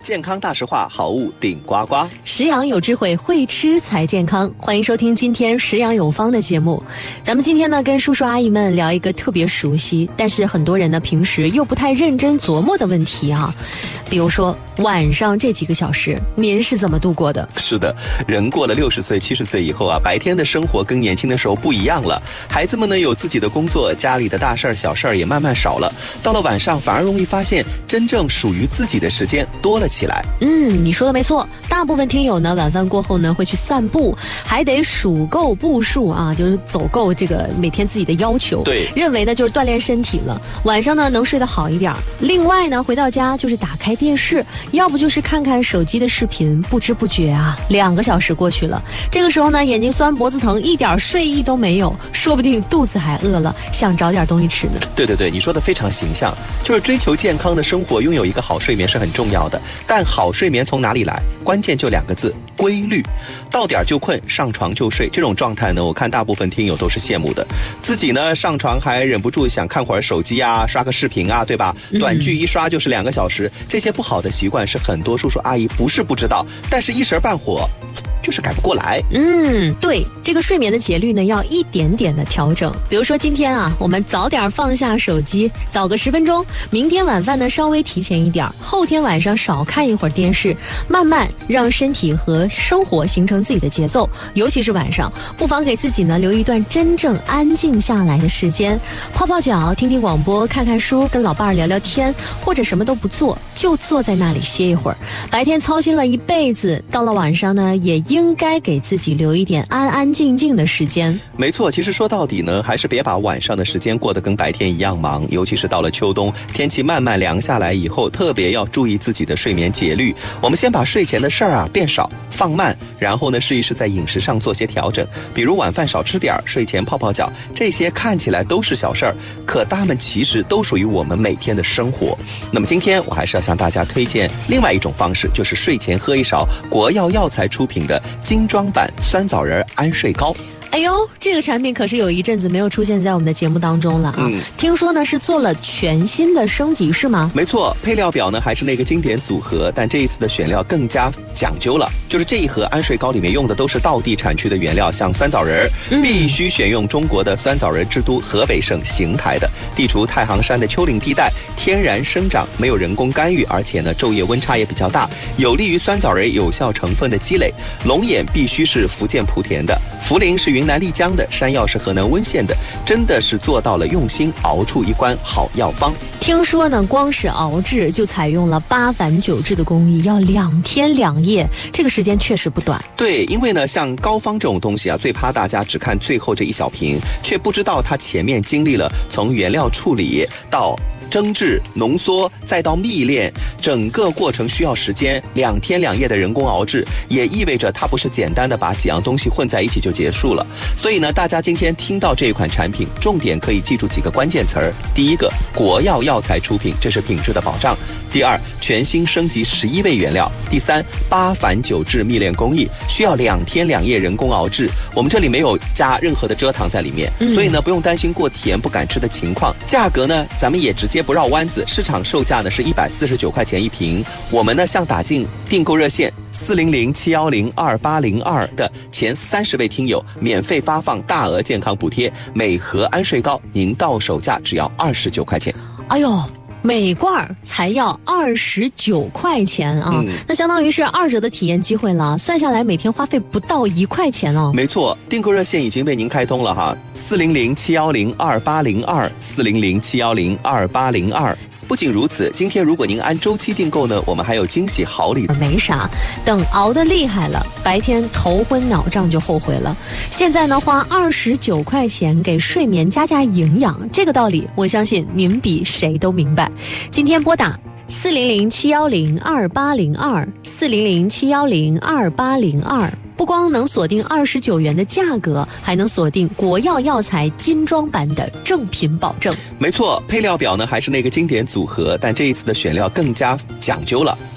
健康大实话，好物顶呱呱。 食养有智慧，会吃才健康。欢迎收听今天食养有方的节目。咱们今天呢，跟叔叔阿姨们聊一个特别熟悉，但是很多人呢平时又不太认真琢磨的问题啊。比如说晚上这几个小时，您是怎么度过的？ 是的，人过了60岁、70岁以后啊，白天的生活跟年轻的时候不一样了。孩子们呢有自己的工作，家里的大事儿、小事儿也慢慢少了。到了晚上，反而容易发现真正属于自己的时间多了起来。 你说的没错，大部分听友呢晚饭过后呢会去散步，还得数够步数啊，就是走够这个每天自己的要求。 对， 认为呢就是锻炼身体了，晚上呢能睡得好一点。另外呢回到家就是打开电视，要不就是看看手机的视频，不知不觉啊2个小时过去了。这个时候呢眼睛酸脖子疼，一点睡意都没有，说不定肚子还饿了，想找点东西吃呢。 对，你说的非常形象，就是追求健康的生活，拥有一个好睡眠是很重要的。但好睡眠从哪里来？关键就2个字：规律。到点就困，上床就睡，这种状态呢，我看大部分听友都是羡慕的。自己呢上床还忍不住想看会儿手机啊，刷个视频啊，对吧？短剧一刷就是2个小时，这些不好的习惯是很多叔叔阿姨不是不知道，但是一时半会就是改不过来。 对，这个睡眠的节律呢要一点点的调整。比如说今天啊，我们早点放下手机，早个10分钟；明天晚饭呢稍微提前一点，后天晚上少看一会儿电视，慢慢让身体和生活形成自己的节奏。尤其是晚上，不妨给自己呢留一段真正安静下来的时间，泡泡脚，听听广播，看看书，跟老伴儿聊聊天，或者什么都不做，就坐在那里歇一会儿。白天操心了一辈子，到了晚上呢也应该给自己留一点安安静静的时间。 没错，其实说到底呢，还是别把晚上的时间过得跟白天一样忙，尤其是到了秋冬，天气慢慢凉下来以后，特别要注意自己的睡眠节律。我们先把睡前的事儿啊变少放慢，然后呢试一试在饮食上做些调整，比如晚饭少吃点，睡前泡泡脚，这些看起来都是小事儿，可它们其实都属于我们每天的生活。那么今天我还是要向大家推荐另外一种方式，就是睡前喝一勺国药药材出品的精装版酸枣仁安睡膏。 哎呦，这个产品可是有一阵子没有出现在我们的节目当中了啊！听说呢是做了全新的升级，是吗？ 没错，配料表呢还是那个经典组合，但这一次的选料更加讲究了。就是这一盒安睡膏里面用的都是道地产区的原料，像酸枣仁，必须选用中国的酸枣仁之都河北省邢台的，地处太行山的丘陵地带，天然生长，没有人工干预，而且呢昼夜温差也比较大，有利于酸枣仁有效成分的积累。龙眼必须是福建莆田的，茯苓是云南丽江的，山药是河南温县的，真的是做到了用心熬出一关好药方。 听说呢，光是熬制就采用了8反9制的工艺，要2天2夜，这个时间确实不短。 对，因为呢，像膏方这种东西啊，最怕大家只看最后这一小瓶，却不知道它前面经历了从原料处理到蒸制、浓缩，再到蜜炼，整个过程需要时间，2天2夜的人工熬制，也意味着它不是简单的把几样东西混在一起就结束了。所以呢，大家今天听到这一款产品，重点可以记住几个关键词儿：第一个，国药药材出品，这是品质的保障；第二，全新升级11味原料；第三，8反9制蜜炼工艺，需要2天2夜人工熬制。我们这里没有加任何的蔗糖在里面，所以呢，不用担心过甜不敢吃的情况。价格呢，咱们也直接不绕弯子，市场售价呢是149块钱一瓶。我们呢向打进订购热线400-710-2802的前30位听友免费发放大额健康补贴，每盒安睡膏您到手价只要29块钱。 哎呦，每罐才要29块钱啊，那相当于是2折的体验机会了，算下来每天花费不到1块钱哦。 没错，订购热线已经为您开通了哈，400-710-2802 400-710-2802。不仅如此，今天如果您按周期订购呢，我们还有惊喜好礼。 没啥，等熬得厉害了，白天头昏脑胀就后悔了。现在呢，花29块钱给睡眠加营养，这个道理我相信您比谁都明白。今天拨打400-710-2802 400-710-2802，不光能锁定29元的价格，还能锁定国药药材精装版的正品保证。 没错，配料表呢还是那个经典组合，但这一次的选料更加讲究了。